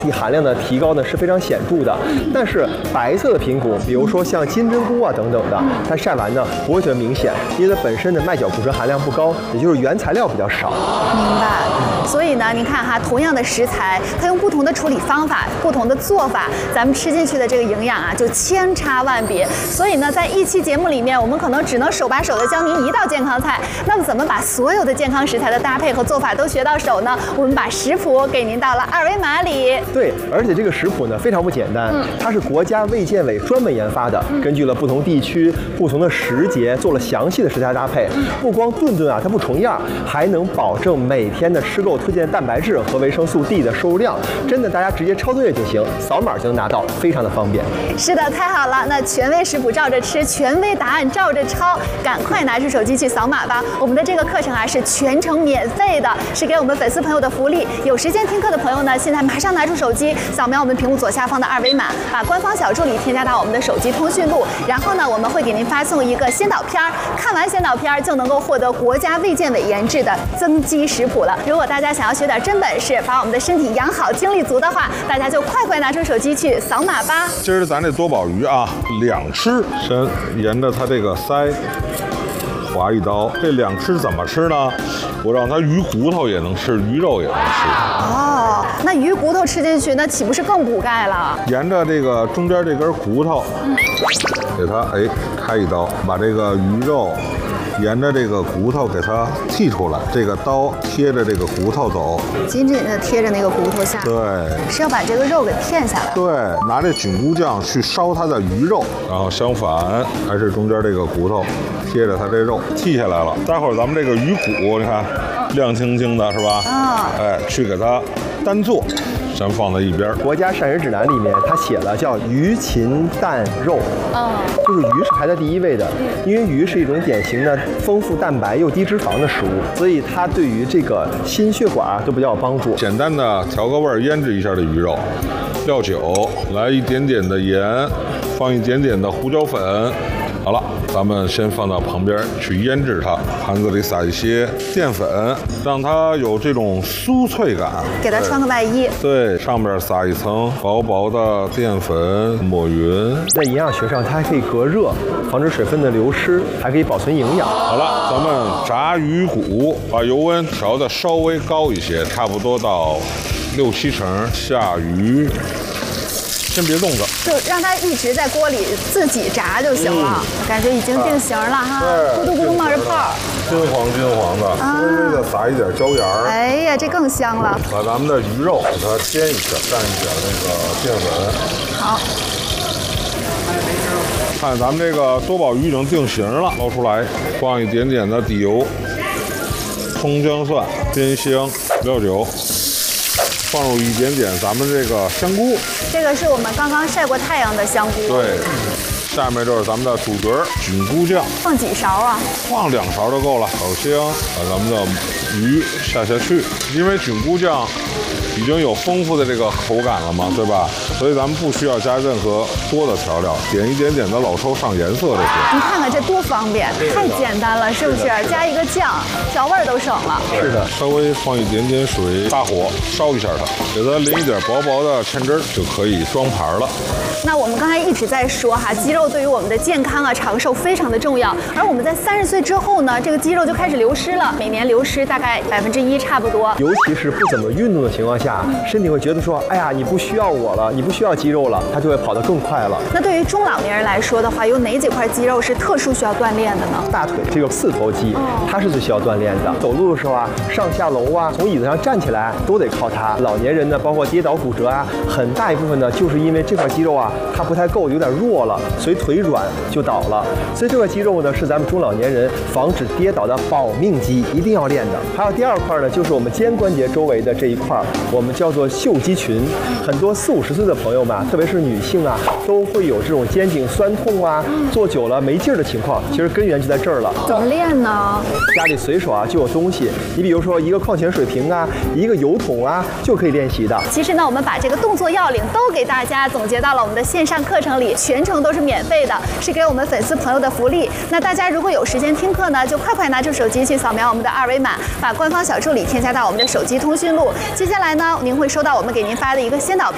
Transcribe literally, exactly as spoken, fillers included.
D 含量的提高呢是非常显著的。但是白色的品种，比如说像金针菇啊等等的，它晒完呢不会特别明显，因为它本身的麦角固醇含量不高，也就是原材料比较少。 明白。所以呢，您看哈，同样的食材，它用不同的处理方法、不同的做法，咱们吃进去的这个营养啊，就千差万别。所以呢，在一期节目里面，我们可能只能手把手的教您一道健康菜。那么，怎么把所有的健康食材的搭配和做法都学到手呢？我们把食谱给您到了二维码里。 对，而且这个食谱呢非常不简单，嗯、它是国家卫健委专门研发的，嗯、根据了不同地区、不同的时节，做了详细的食材搭配。嗯、不光顿顿啊它不重样，还能保证每天的吃够推荐蛋白质和维生素 D 的摄入量。真的，大家直接抄作业就行，扫码就能拿到，非常的方便。 是的，太好了！那权威食谱照着吃，权威答案照着抄，赶快拿出手机去扫码吧！我们的这个课程啊是全程免费的，是给我们粉丝朋友的福利。有时间听课的朋友呢，现在马上拿出手机，扫描我们屏幕左下方的二维码，把官方小助理添加到我们的手机通讯录，然后呢，我们会给您发送一个先导片儿，看完先导片儿就能够获得国家卫健委研制的增肌食谱了。如果大家想要学点真本事，把我们的身体养好、精力足的话，大家就快快拿出手机去扫码吧。 今儿咱这多宝鱼啊，两吃，先沿着它这个腮划一刀。这两吃怎么吃呢？我让它鱼骨头也能吃，鱼肉也能吃。 哦，那鱼骨头吃进去，那岂不是更补钙了？ 沿着这个中间这根骨头，嗯、给它哎开一刀，把这个鱼肉沿着这个骨头给它剔出来，这个刀贴着这个骨头走， 紧紧的贴着那个骨头下。 对， 是要把这个肉给片下来。 对，拿这菌菇酱去烧它的鱼肉，然后相反还是中间这个骨头贴着它这肉剔下来了。待会儿咱们这个鱼骨，你看亮晶晶的是吧？啊、哦，哎，去给它单做。先放在一边。 国家膳食指南里面，它写了叫鱼禽蛋肉，嗯，就是鱼是排在第一位的，因为鱼是一种典型的丰富蛋白又低脂肪的食物，所以它对于这个心血管啊都比较有帮助。 简单的调个味儿，腌制一下这鱼肉，料酒，来一点点的盐，放一点点的胡椒粉。好了，咱们先放到旁边去腌制它。盘子里撒一些淀粉，让它有这种酥脆感。 给它穿个外衣。 对，上面撒一层薄薄的淀粉，抹匀。 在营养学上，它还可以隔热，防止水分的流失，还可以保存营养。 好了，咱们炸鱼骨，把油温调的稍微高一些，差不多到六七成。下鱼。先别动它， 就让它一直在锅里自己炸就行了。嗯、感觉已经定型了哈，咕嘟咕嘟冒着泡， 金黄金黄的，微微的撒一点椒盐儿。 哎呀，这更香了。 把咱们的鱼肉给它煎一下，蘸一点那个淀粉。 好。 看咱们这个多宝鱼已经定型了，捞出来，放一点点的底油，葱姜蒜、煸香、料酒。放入一点点咱们这个香菇， 这个是我们刚刚晒过太阳的香菇。 对，下面就是咱们的主角菌菇酱， 放几勺啊？ 放两勺就够了。炒香，把咱们的鱼下下去，因为菌菇酱已经有丰富的这个口感了嘛，对吧？所以咱们不需要加任何多的调料，点一点点的老抽上颜色就行。 你看看这多方便，太简单了，是不是？加一个酱，调味儿都省了。 是的， 稍微放一点点水，大火烧一下它，给它淋一点薄薄的芡汁儿，就可以装盘了。 那我们刚才一直在说哈，肌肉对于我们的健康啊、长寿非常的重要。而我们在三十岁之后呢，这个肌肉就开始流失了，每年流失大概百分之一差不多。 尤其是不怎么运动的情况下，身体会觉得说，哎呀，你不需要我了，你不需要肌肉了，它就会跑得更快了。 那对于中老年人来说的话，有哪几块肌肉是特殊需要锻炼的呢？ 大腿这个四头肌，它是最需要锻炼的。走路的时候啊，上下楼啊，从椅子上站起来都得靠它。老年人呢，包括跌倒骨折啊，很大一部分呢，就是因为这块肌肉啊，它不太够，有点弱了，所以腿软就倒了。所以这块肌肉呢，是咱们中老年人防止跌倒的保命肌，一定要练的。还有第二块呢，就是我们肩关节周围的这一块，我们叫做袖肌群。很多四五十岁的朋友们，特别是女性啊，都会有这种肩颈酸痛啊，坐久了没劲儿的情况。其实根源就在这儿了。 怎么练呢？ 家里随手啊就有东西，你比如说一个矿泉水瓶啊，一个油桶啊，就可以练习的。 其实呢，我们把这个动作要领都给大家总结到了我们的线上课程里，全程都是免费的，是给我们粉丝朋友的福利。那大家如果有时间听课呢，就快快拿出手机去扫描我们的二维码，把官方小助理添加到我们的手机通讯录。接下来呢，您会收到我们给您发的一个先导片，